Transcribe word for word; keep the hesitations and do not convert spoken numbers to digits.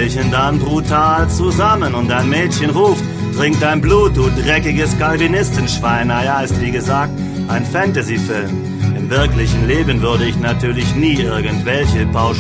Jugendlichen dann brutal zusammen und ein Mädchen ruft, trink dein Blut, du dreckiges Calvinistenschwein. Naja, ist wie gesagt ein Fantasy-Film. Im wirklichen Leben würde ich natürlich nie irgendwelche Pauschalen